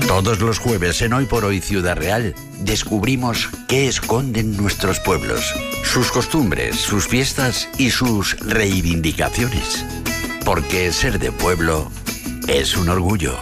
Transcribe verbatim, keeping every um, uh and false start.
Todos los jueves en Hoy por Hoy Ciudad Real descubrimos qué esconden nuestros pueblos, sus costumbres, sus fiestas y sus reivindicaciones. Porque ser de pueblo es un orgullo.